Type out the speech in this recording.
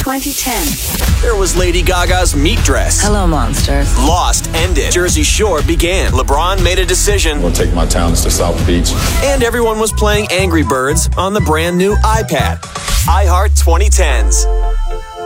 2010. There was Lady Gaga's meat dress. Hello, monsters. Lost ended. Jersey Shore began. LeBron made a decision. We'll take my talents to South Beach. And everyone was playing Angry Birds on the brand new iPad. iHeart 2010s.